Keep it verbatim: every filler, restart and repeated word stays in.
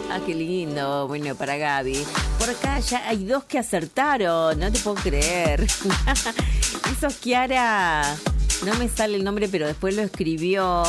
Ah, qué lindo. Bueno, para Gaby. Por acá ya hay dos que acertaron. No te puedo creer. Eso es Kiara. No me sale el nombre, pero después lo escribió.